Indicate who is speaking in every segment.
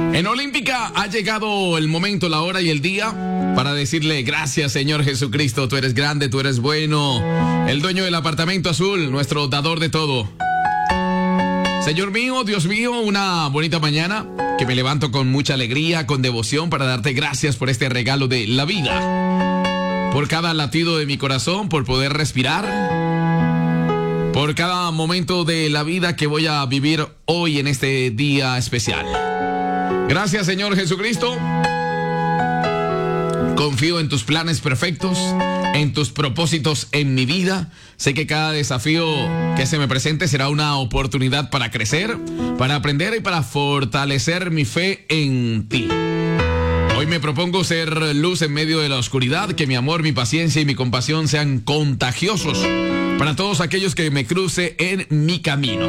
Speaker 1: En Olímpica ha llegado el momento, la hora y el día para decirle gracias, Señor Jesucristo. Tú eres grande, tú eres bueno. El dueño del apartamento azul, nuestro dador de todo. Señor mío, Dios mío, una bonita mañana que me levanto con mucha alegría, con devoción para darte gracias por este regalo de la vida. Por cada latido de mi corazón, por poder respirar. Por cada momento de la vida que voy a vivir hoy en este día especial. Gracias, Señor Jesucristo. Confío en tus planes perfectos, en tus propósitos en mi vida. Sé que cada desafío que se me presente será una oportunidad para crecer, para aprender y para fortalecer mi fe en ti. Hoy me propongo ser luz en medio de la oscuridad, que mi amor, mi paciencia y mi compasión sean contagiosos para todos aquellos que me cruce en mi camino.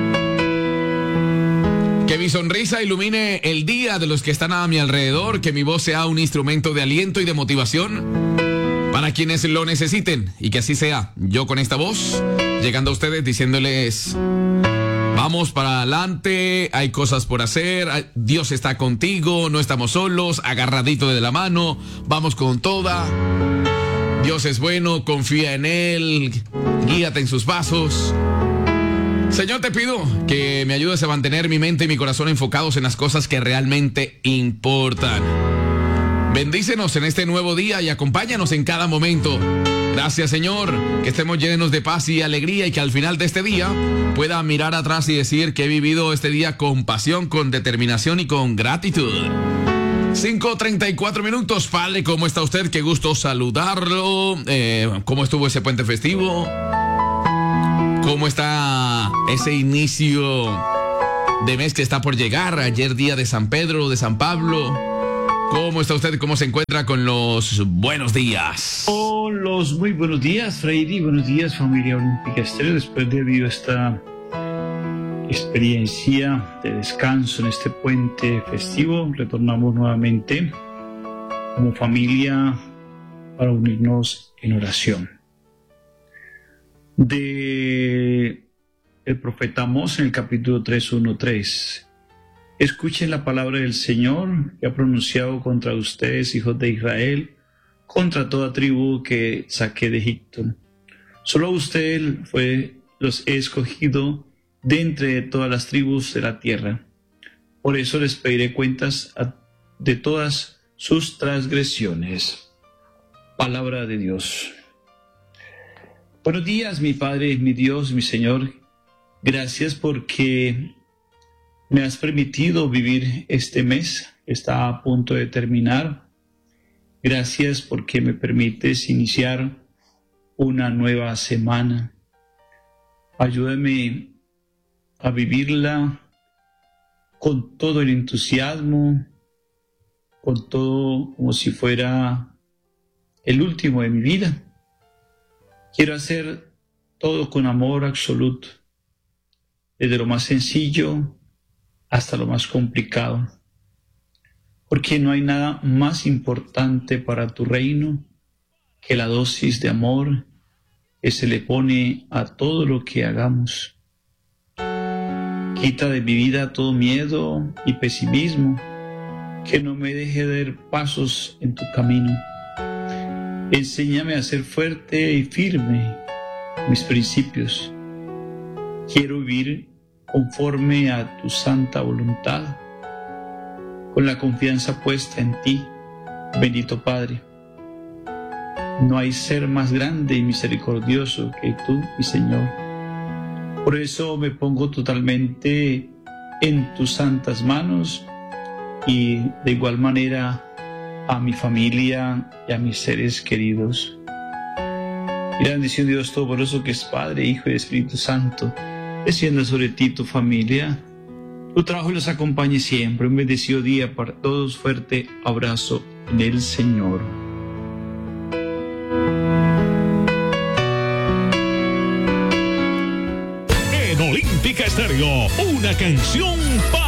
Speaker 1: Que mi sonrisa ilumine el día de los que están a mi alrededor, que mi voz sea un instrumento de aliento y de motivación para quienes lo necesiten, y que así sea. Yo con esta voz, llegando a ustedes diciéndoles, vamos para adelante, hay cosas por hacer, Dios está contigo, no estamos solos, agarradito de la mano, vamos con toda. Dios es bueno, confía en Él, guíate en sus pasos. Señor, te pido que me ayudes a mantener mi mente y mi corazón enfocados en las cosas que realmente importan. Bendícenos en este nuevo día y acompáñanos en cada momento. Gracias, Señor, que estemos llenos de paz y alegría y que al final de este día pueda mirar atrás y decir que he vivido este día con pasión, con determinación y con gratitud. 5:34 minutos. Padre, ¿cómo está usted? Qué gusto saludarlo. ¿Cómo estuvo ese puente festivo? ¿Cómo está ese inicio de mes que está por llegar? Ayer día de San Pedro, de San Pablo. ¿Cómo está usted? ¿Cómo se encuentra con los buenos días?
Speaker 2: Oh, los muy buenos días, Freddy. Buenos días, familia Olímpica Estéreo. Después de vivir esta experiencia de descanso en este puente festivo, retornamos nuevamente como familia para unirnos en oración. De el profeta Amós en el capítulo 3:1-3. Escuchen la palabra del Señor que ha pronunciado contra ustedes, hijos de Israel, contra toda tribu que saqué de Egipto. Solo a usted los he escogido de entre todas las tribus de la tierra. Por eso les pediré cuentas de todas sus transgresiones. Palabra de Dios. Buenos días, mi Padre, mi Dios, mi Señor. Gracias porque me has permitido vivir este mes que está a punto de terminar. Gracias porque me permites iniciar una nueva semana. Ayúdame a vivirla con todo el entusiasmo, con todo como si fuera el último de mi vida. Quiero hacer todo con amor absoluto, desde lo más sencillo hasta lo más complicado, porque no hay nada más importante para tu reino que la dosis de amor que se le pone a todo lo que hagamos. Quita de mi vida todo miedo y pesimismo, que no me deje dar pasos en tu camino. Enséñame a ser fuerte y firme mis principios. Quiero vivir conforme a tu santa voluntad, con la confianza puesta en ti, bendito Padre. No hay ser más grande y misericordioso que tú, mi Señor. Por eso me pongo totalmente en tus santas manos y de igual manera a mi familia y a mis seres queridos. Y la bendición de Dios Todopoderoso, que es Padre, Hijo y Espíritu Santo, descienda sobre ti, tu familia, tu trabajo y los acompañe siempre. Un bendecido día para todos. Fuerte abrazo en el Señor.
Speaker 3: En Olímpica Estéreo, una canción para